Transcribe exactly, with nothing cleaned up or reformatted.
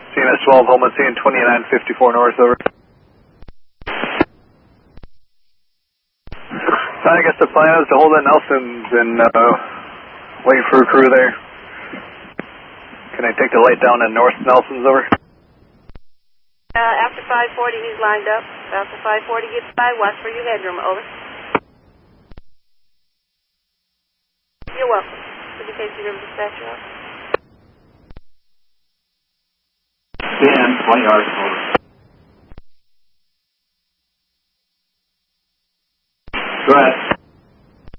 C N S twelve, Homeland C N twenty-nine fifty-four north, over. I guess the plan is to hold at Nelson's and uh, wait for a crew there. Can I take the light down at North Nelson's, over? Uh, after five forty, he's lined up. After five forty gets by, watch for your headroom, over. You're welcome. Would you take your dispatcher up? C N twenty yards, over.